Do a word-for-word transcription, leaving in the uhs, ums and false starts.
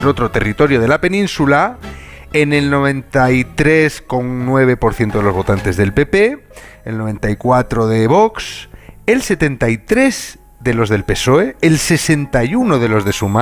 otro territorio de la península, en el noventa y tres coma nueve por ciento de los votantes del P P, el noventa y cuatro por ciento de Vox, el setenta y tres por ciento de los del P S O E, el sesenta y uno por ciento de los de Sumar,